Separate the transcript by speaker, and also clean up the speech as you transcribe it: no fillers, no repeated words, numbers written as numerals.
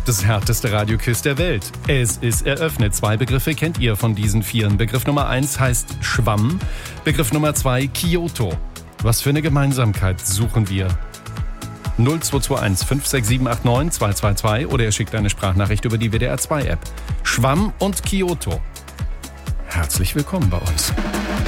Speaker 1: Das härteste Radioquiz der Welt. Es ist eröffnet. 2 Begriffe kennt ihr von diesen 4. Begriff Nummer 1 heißt Schwamm. Begriff Nummer 2 Kyoto. Was für eine Gemeinsamkeit suchen wir? 0221 56789 222 oder ihr schickt eine Sprachnachricht über die WDR 2 App. Schwamm und Kyoto. Herzlich willkommen bei uns.